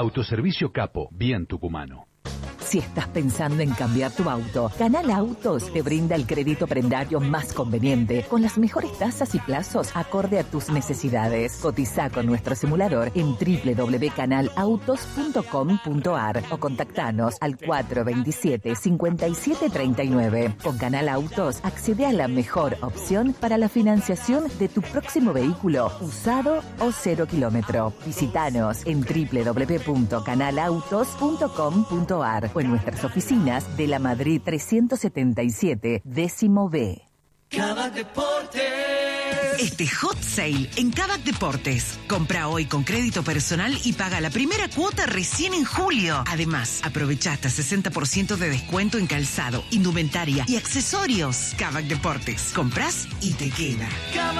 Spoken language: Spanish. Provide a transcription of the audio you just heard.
Autoservicio Capo, bien tucumano. Si estás pensando en cambiar tu auto, Canal Autos te brinda el crédito prendario más conveniente, con las mejores tasas y plazos acorde a tus necesidades. Cotiza con nuestro simulador en www.canalautos.com.ar o contactanos al 427-5739. Con Canal Autos accede a la mejor opción para la financiación de tu próximo vehículo, usado o 0 kilómetro. Visítanos en www.canalautos.com.ar o en nuestras oficinas de la Madrid 377, décimo B. Kavak Deportes. Este hot sale en Kavak Deportes. Compra hoy con crédito personal y paga la primera cuota recién en julio. Además, aprovecha hasta 60% de descuento en calzado, indumentaria y accesorios. Kavak Deportes. Compras y te queda.